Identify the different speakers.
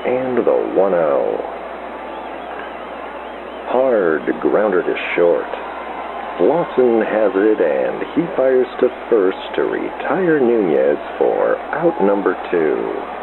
Speaker 1: and the 1-0. Hard grounder to short. Lawson has it, and he fires to first to retire Nunez for out number 2.